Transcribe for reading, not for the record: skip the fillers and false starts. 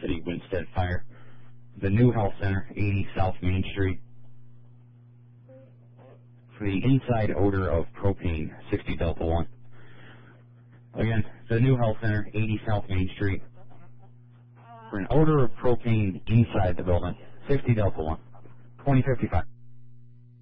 City, Winstead Fire. The New Health Center, 80 South Main Street. For the inside odor of propane, 60 Delta 1. Again, the New Health Center, 80 South Main Street. For an odor of propane inside the building, 60 Delta 1, 2055.